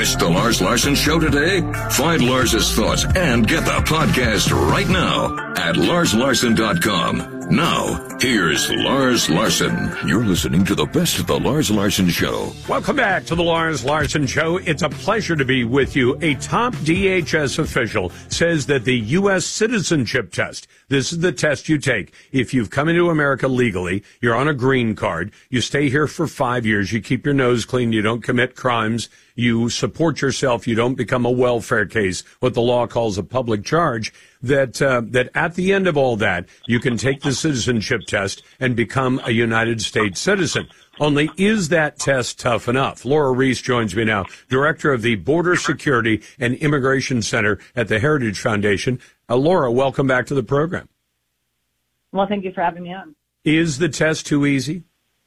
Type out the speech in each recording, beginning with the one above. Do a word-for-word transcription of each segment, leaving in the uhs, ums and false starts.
Missed the Lars Larson Show today? Find Lars's thoughts and get the podcast right now at lars larson dot com. Now, here's Lars Larson. You're listening to the best of the Lars Larson Show. Welcome back to the Lars Larson Show. It's a pleasure to be with you. A top D H S official says that the U S citizenship test, this is the test you take if you've come into America legally, you're on a green card, you stay here for five years, you keep your nose clean, you don't commit crimes, you support yourself, you don't become a welfare case, what the law calls a public charge, that uh, that at the end of all that, you can take the citizenship test and become a United States citizen. Only, is that test tough enough? Laura Reese joins me now, director of the Border Security and Immigration Center at the Heritage Foundation. Uh, Laura, welcome back to the program. Well, thank you for having me on. Is the test too easy?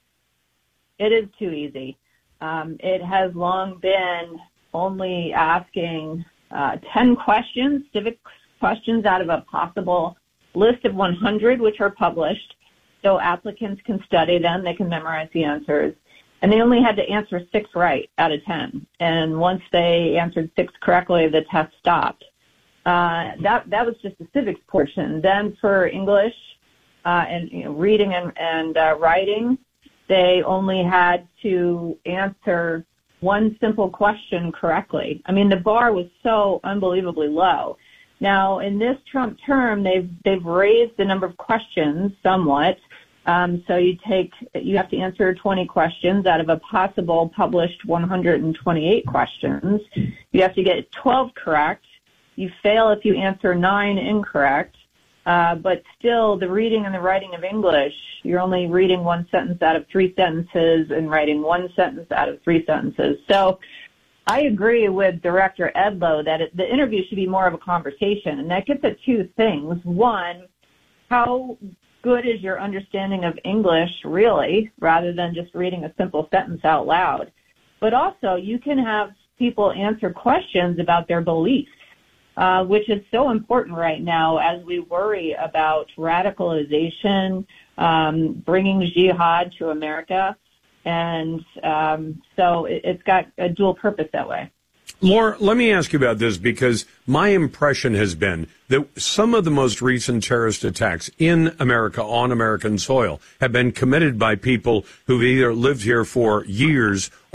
It is too easy. Um, it has long been only asking uh, ten questions, civic questions out of a possible list of one hundred, which are published. So applicants can study them. They can memorize the answers. And they only had to answer six right out of ten. And once they answered six correctly, the test stopped. Uh, that that was just the civics portion. Then for English uh, and you know, reading and, and uh, writing, they only had to answer one simple question correctly. I mean, the bar was so unbelievably low. Now, in this Trump term, they've they've raised the number of questions somewhat. Um, so you take you have to answer twenty questions out of a possible published one hundred twenty-eight questions. You have to get twelve correct. You fail if you answer nine incorrect. Uh, but still, the reading and the writing of English, you're only reading one sentence out of three sentences and writing one sentence out of three sentences. So I agree with Director Edlow that it, the interview should be more of a conversation, and that gets at two things. One, how good is your understanding of English, really, rather than just reading a simple sentence out loud? But also, you can have people answer questions about their beliefs, uh, which is so important right now as we worry about radicalization, um, bringing jihad to America. And um, so it, it's got a dual purpose that way. Laura, let me ask you about this, because my impression has been that some of the most recent terrorist attacks in America on American soil have been committed by people who've either lived here for years